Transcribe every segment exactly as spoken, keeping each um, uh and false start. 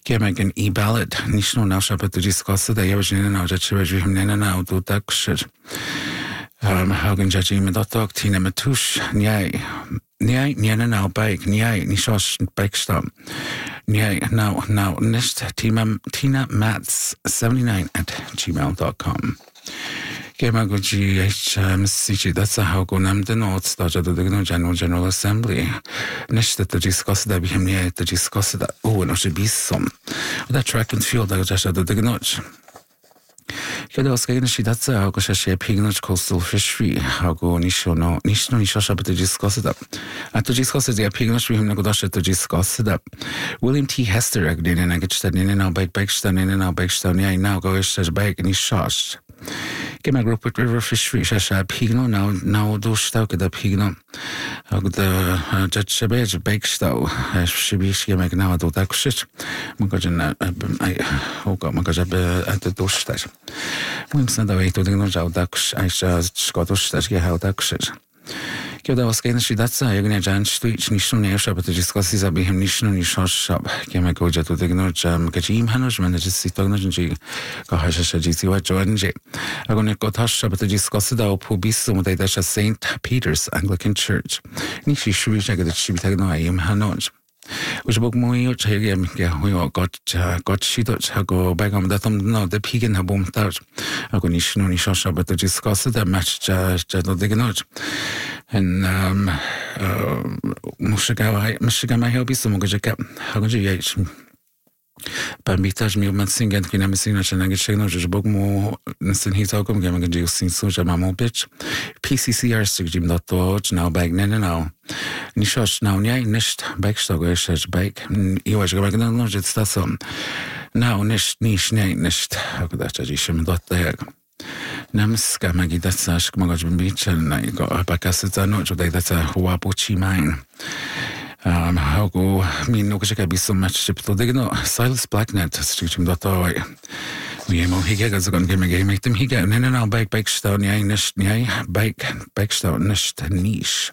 Ge me an e-ballot níos nó ná se be discussed a jewe in ná se vi him nenne ná dú dagir. Hagan judge me dotog tína me tús nei nei nenne ná beig nei ní seo beigstam. Nei ná ná nist Tina Mats seventy-nine at gmail dot com. Ge me go G H M C G that's a how go nam den notes da ja the general general assembly nist that discuss that be him nei that discuss that oh no should be some that track and field da ja the gnotch. Ge da skagen si dat a go sé pignach coastal fishery ha go ní no ní no ní se be discuss that at to discuss the pignach him na go da to discuss that William T Hester ag din and get that in and bike bike stand in and bike stand yeah now go is bike and he shot Ge me group river fishery se se pigno now now do sta a pigno ag de jet se be bakestau se bí ge me now do da shit man go I oh god man go at the dosta Mwym sy'n da wei dod yn o'r jaw dacws a eisiau sgodwrs da ge haw dacws Ge da was gain si datsa ag ne jan street ní swn ne shop to discuss is abi him ní swn ní shop shop ge me go jatu dod yn o'r jam ge jim hanos man just sit dog no ji go ha se ji si wa joan ji ag ne go ta shop to discuss da po bisum da da Saint Peter's Anglican Church ní si shwi ja ge da si bitag no im hanos Which book muy o chege am ge hui o got got shi do chago bagam da tom no de pigen ha bom tar ago ni shno ni shosha but discuss the match ja ja do de gnot and um uh mushiga mushiga ma help is mo ge ka ha go je Pamiętasz mi o Matsingen, kiedy nam syna się nagięło, że Bóg mu następnie hitał, kiedy mamy gdzieś synu, że mamy być. P C C R stwierdził, że to, że na bag nie na. Niszosz na nie, niszt bag stogo jeszcze bag. I właśnie, jak na że to są. Na niszt niż nie niszt. Jak to dziś się do tego. Nam skama gidać sasz, mogę być na jego pakasy za noc, że to jest łapuci main. Um, hago min nog ska bli som match to det no Silas Blacknet strykim do to vi mo higa ga zagon game game dem higa ne ne no bike bike stone ja nicht ja bike bike stone nicht niche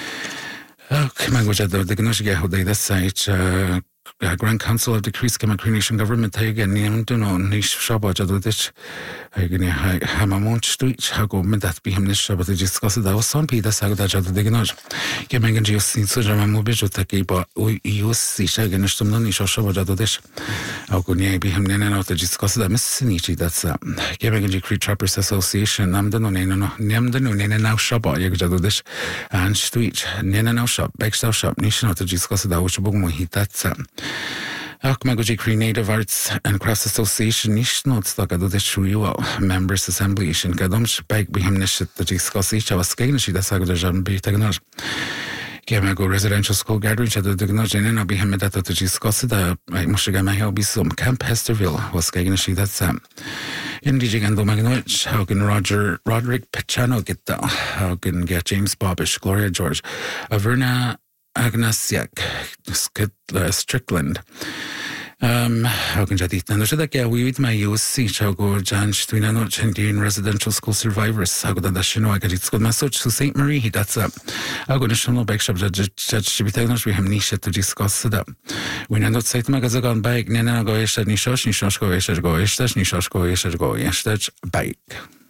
ok man go jaddo de gnosh ga hoday that site uh, Grand Council of the Crease Nation Government again named no niche shop jaddo this again ha ma mont street hago med that be him this shop to discuss that was some people that that jaddo de gnosh ge man gan just sin so jama mo be jota ke ba u si sha gan shtum no niche shop jaddo this hago ne be him ne no to discuss that miss ni chi that's ge man gan Cree Trappers Association nam no ne no nam no ne now shop ya jaddo this and street ne no shop backstage shop niche no to discuss that which book mo hit that's Ach me go Cree Native Arts and Crafts Association níos nó sta go de trúil Members Assembly sin gadom bag be him nish the discuss each of us gain she that's go jan be tegnar. Ge me go residential school gathering at the gnoj in be him that to discuss the mush ga me help be some Camp Hesterville was gain she that's um Indiging and the Magnoj, how can Roger Roderick Pachano get the how can get James Bobbish, Gloria George, Averna Agnasiak, Strickland. Um, how can I dit na so that yeah we with my U C how go Jan Stwina no Indian residential school survivors how go that shino I get it's good message to Saint Marie he that's up how go national bike shop judge judge be tegnos we have niche to discuss that we know not say to magazagan bike nena go jeszcze ni shosh ni shosh go jeszcze go jeszcze ni shosh go jeszcze go jeszcze bike